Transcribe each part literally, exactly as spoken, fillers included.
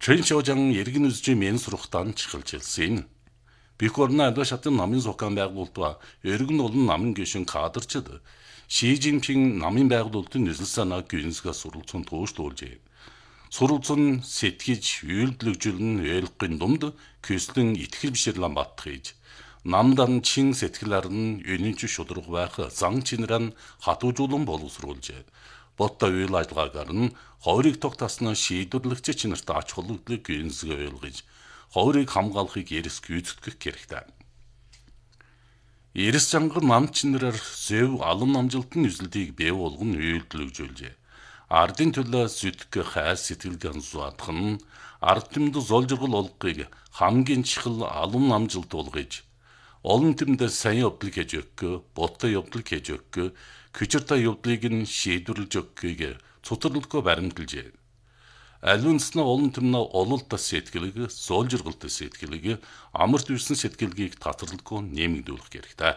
Trenchojang иргэн үзжи мен сурахтан чихэлжилсэн. Бикорна адва шатын намын сокан байгуултва эргэн олон намын гишүүн кадрчд Ши Жинпин намын байгуулалтын нийслэл санаа гүнзгээ суралцсан туушлуулжээ. Суралцсан сэтгэж үйлдэлжүүлэн ойлгохын дунд көслөн итгэл бишэрлэн баттхийж намдан чин сэтгэлээр нь үнэнч шудраг байх зан чинрэн хатуужуулан боловсруулжээ. Ботта үйл ажиллагаагаар нь хойрыг тогтоосноо шийдвэрлэгч чинарт ач холбогдлыг гүнзгээ ойлгож хойрыг хамгаалахыг эрс гүйцэтгэх хэрэгтэй. Эрс чангар нам чинрээр зөв алан намжилтын үзэлтийг бий болгон үйлдэлжүүлжээ. Ардын төлөө зүтгэх хайр сэтгэл ганцуадах нь ард түмэд зол жургал олгохыг хамгийн чухал алан намжилт болгож олон түмэд сайн явдал хийж өгөх, боттой явдал хийж өгөх, күчиртэй явдлыг нь шийдвэрлэж өгөхийг цуцралгүй баримталжээ. Алюнсна олон түмнэ ололттой сэтгэлийг, зол жургалтай сэтгэлийг, амарт үйсэн сэтгэлгийг татварлахгүй нэмэгдүүлэх хэрэгтэй.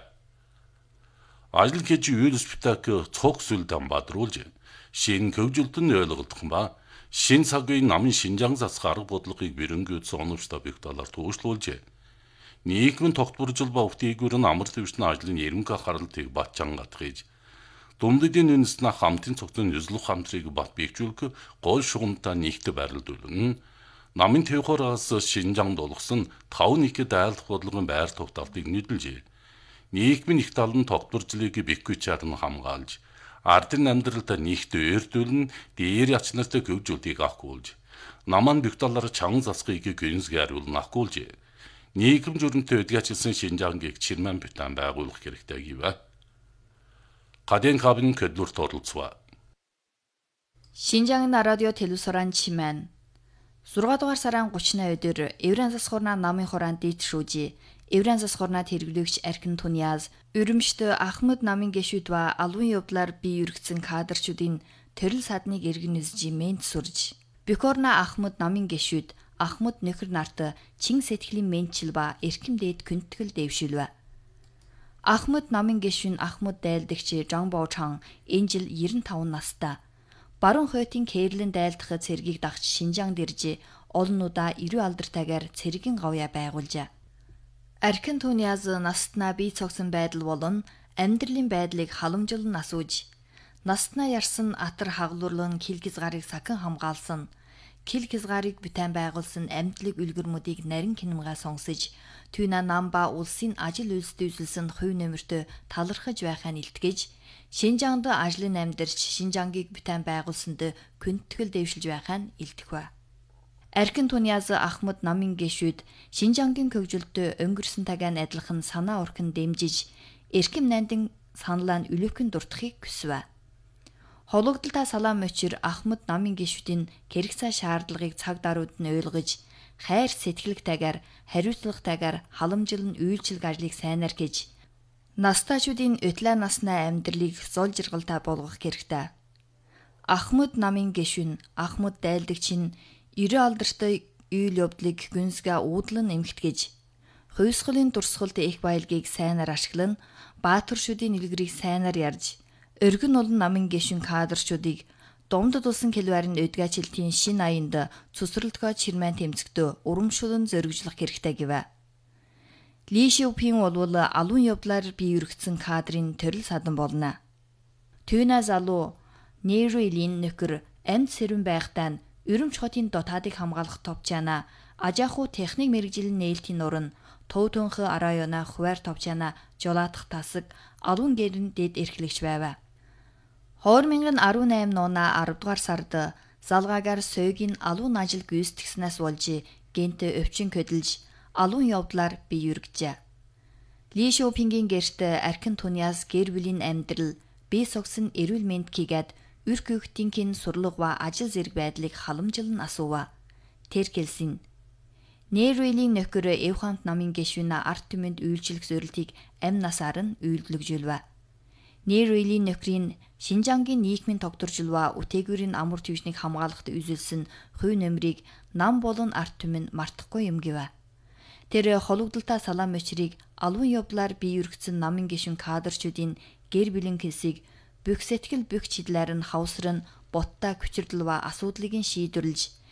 Ажил хийж үйл спектакль цог сүлдэн бадруулж шин хөгжилтөнд ойлгох ба шин цагийн намын шинжаан засах арга бодлогыг бэрэнгэсэн оновчтой бигталаар туушлуулжээ. Нийгмийн тогтворжил ба өвтгийгүр нь амар төвчний ажлын ерөнхий харалтыг бат чангатгийж Думдын үнэснэ хамтын цогцын үзлэх хамтрыг бат бийгжүүлэх гол шугамтай нэгт байрлуулна. Намын төвхөөрөөс шинжаанд болгосон тав нэгэд айлдах бодлогын байр тогтоолтыг нийлжээ. Нийгмийн их тал нь тогтворжлыг бэхгүйчээр нь хамгаалж, ардын амьдралд нэгт өөртүүлэн дээр ячнартай хөгжүүлтийг ахгуулж, наман бигталаар чанга засахыг гүнзгий хариулна ахгуулж, нийгэм журмтай өдгөөчилсөн шинжаангийг чирмэн бүтэн байгуулах хэрэгтэй гэвэ. Гаден кабин көдлүр торлцва. Шинжаан радио телевизоран чимэн. зургаа дугаар сарын гуравны өдөр Еврен засхурна намын хураан дийт шүүжи. Еврен засхурнад хэрэглэгч Аркин Туниаз, Өрөмшт Ахмад намын гишүүд ба албан явдлаар бий өргөцсөн кадрчүүдийн төрөл садныг эргэн үзжи мент сурж. Бикорна Ахмад намын гишүүд Ахмад нөхөр нарт чин сэтгэлийн ментчил ба эрхэм дээд күнтгэл дэвшилвэ. Ахмад намын гишүүн Ахмад дайлдагч Жан Боочан энэ жил ерөн таван настай. Баруун хойтын Кэрлэн дайлдах цэргийг дагч Шинжаанд ирж олон удаа эрүү алдартай цэргийн говья байгуулжээ. Аркин Туниаз настнаа бие цогсон байдал болон амьдралын байдлыг халамжилан асууж, настнаа ярсан атар хаглуурлан кил хязгаарыг сахин хамгаалсан, кил хязгаарыг бүтээн байгуулсан амьдлыг үлгэрмүүдийг нарийн кинемгаа сонсож, түүнэ нам ба улсын ажил үйлстэй үзүүлсэн хувь нэмэртөө талархаж байхаа илтгэж, Шинжаанд ажлын амьдарч Шинжаангийг бүтээн байгуулсанд күнтгэл дэвшилж байхаа илтгэв. Аркин Туниаз Ахмад намын гишүүд Шинжаангийн хөгжилтөд өнгөрсөн тагаан адилхан санаа урхан дэмжиж, эрхэм найдан саналаа нь үлэхэн дуртахыг хүсвэ. Хологдолтой салаам өчир Ахмад намын гишүүдийн хэрэгцээ шаардлагыг цаг даруйд нь ойлгож, хайр сэтгэлгтэйгээр, хариуцлагатайгаар халамжилан үйлчлэг ажлыг сайнаар хийж, настайчуудын өтлөө наснаа амьдралыг зол жиргалтай болгох хэрэгтэй. Ахмад намын гишүүн Ахмад дайлдагч нь эрүү алдартай үйл явдлыг гүнзгээ уудлан эмхтгэж, хувьсгалын дурсгалд их баялгийг сайнаар ашиглан, баатар шүдийн илгэрийг сайнаар ярьж, өргөн олон намын гишүүн кадрчуудыг Домдод улсын хэлвэрийн өдгөөчлөлтийн шин аянд цусралдгой чирмэн тэмцэгтөө урамшуулан зоригжлох хэрэгтэй гэвэ. Ли Шиупин болвол алуун явдлаар бий өргөцсөн кадрын төрөл садан болно. Түүнэ залуу Нейруилийн нөхөр амьд сэрвэн байхтаа Өрөмч хотын дотаадыг хамгаалах товчаана, ажааху техник мэрэгжлийн нээлтийн нуран, төв төнх арайона хуваар товчаана, жолаадах тасаг, алуун гэрэн дэд эрхлэгч байв. две тысячи десять нуна арав дугаар сард залгаагаар сойгийн алуун ажил гүйцэтгснээс болж гэнт өвчин көдөлж, алуун явдлаар бий өргөжээ. Ли Шиупингийн гэрт Аркин Туниаз гэр бүлийн амьдрал, бие согсон эрүүл мэнд хийгээд үрх өгтингийн сурлага ба ажил зэрэг байдлыг халамжилан асуув. Тэр хэлсэн. Нейруилийн нөхөр Эвхант намын гишүүн арт түмэнд үйлчлэх зорилтыг амь насаар нь үйлдэлжүүлв. Нейруилийн нөхрийн Шинжаангийн нийгмийн тогтворжил ба үтээгүүрийн амар түвшнийг хамгаалахад үзүүлсэн хувь нэмрийг нам болон арт түмэн мартахгүй юм гэв. Тэр хологдолтой салаам өчрийг алуун явдлаар бий өргөцсөн намын гишүүн кадрчүүдийн гэр бүлийн хэлсийг бүх сэтгэл бүх чиглэлээр нь хавсран боттой хүчирдэл ба асуудлыг нь шийдвэрлэж,